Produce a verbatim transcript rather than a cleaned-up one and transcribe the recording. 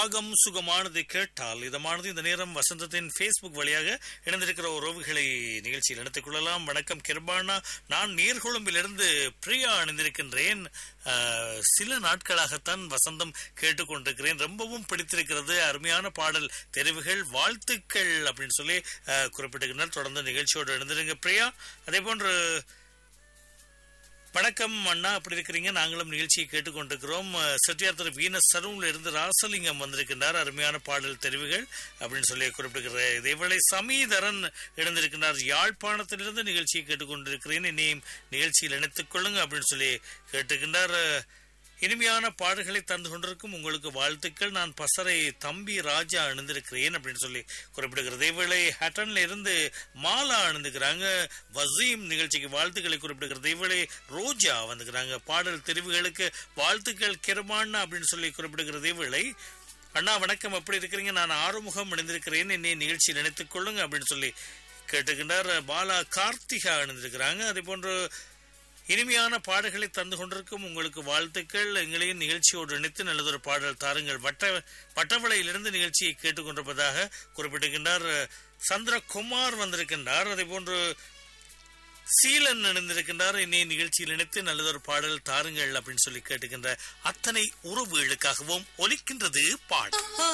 ராகம் சுகமானதை கேட்டால் இதமானது. இந்த நேரம் வசந்தத்தின் பேஸ்புக் வழியாக இணைந்திருக்கிற உறவுகளை நிகழ்ச்சியில் எடுத்துக் கொள்ளலாம். வணக்கம் கிருபானா, நான் நீர்கொழும்பிலிருந்து பிரியா அணிந்திருக்கின்றேன். சில நாட்களாகத்தான் வசந்தம் கேட்டுக்கொண்டிருக்கிறேன், ரொம்பவும் பிடித்திருக்கிறது, அருமையான பாடல் தெரிவுகள், வாழ்த்துக்கள் அப்படின்னு சொல்லி குறிப்பிட்டிருக்கிறார். தொடர்ந்து நிகழ்ச்சியோடு எழுந்திருங்க பிரியா. அதே போன்று வணக்கம் அண்ணா, அப்படி இருக்கிறீங்க? நாங்களும் நிகழ்ச்சியை கேட்டுக்கொண்டிருக்கிறோம். செட்டியார் திரு வீனஸ் சரூன்ல இருந்து ராசலிங்கம் வந்திருக்கின்றார், அருமையான பாடல் தெரிவுகள் அப்படின்னு சொல்லி குறிப்பிட்டிருக்கிறார். இதேவேளை சமீதரன் இணைந்திருக்கின்றார், யாழ்ப்பாணத்திலிருந்து நிகழ்ச்சியை கேட்டுக்கொண்டிருக்கிறேன், இனியும் நிகழ்ச்சியில் இணைத்துக் கொள்ளுங்க அப்படின்னு சொல்லி கேட்டுக்கின்றார். இனிமையான பாடல்களை தந்து கொண்டிருக்கும் உங்களுக்கு வாழ்த்துக்கள், நான் பசறை தம்பி ராஜா அணிந்திருக்கிறேன் அப்படின்னு சொல்லி குறிப்பிடுகிறது. இதேவேளை ஹட்டன்ல இருந்து மாலா அணிந்துக்கிறாங்க, வசீம் நிகழ்ச்சிக்கு வாழ்த்துக்களை குறிப்பிடுகிறது. இதேவேளை ரோஜா வந்துக்கிறாங்க, பாடல் தெரிவுகளுக்கு வாழ்த்துக்கள் கிருபானா அப்படின்னு சொல்லி குறிப்பிடுகிறது. இதேவேளை அண்ணா வணக்கம், எப்படி இருக்கிறீங்க? நான் ஆறுமுகம் அணிந்திருக்கிறேன், என்னை நிகழ்ச்சியில் நினைத்துக் கொள்ளுங்க அப்படின்னு சொல்லி கேட்டுக்கின்றார். பாலா கார்த்திகா அணிந்திருக்கிறாங்க. அதே போன்று இனிமையான பாடல்களை தந்து கொண்டிருக்கும் உங்களுக்கு வாழ்த்துக்கள், எங்களையும் நிகழ்ச்சியோடு இணைத்து நல்லதொரு பாடல் தாருங்கள். வட்ட வட்டவளையிலிருந்து நிகழ்ச்சியை கேட்டுக்கொண்டிருப்பதாக குறிப்பிட்டிருக்கின்றார். சந்திரகுமார் வந்திருக்கின்றார். அதே போன்று சீலன் இணைந்திருக்கின்றார், இன்னைய நிகழ்ச்சியில் இணைத்து நல்லதொரு பாடல் தாருங்கள் அப்படின்னு சொல்லி கேட்டுக்கின்ற அத்தனை உறவுகளுக்காகவும் ஒலிக்கின்றது பாடல்.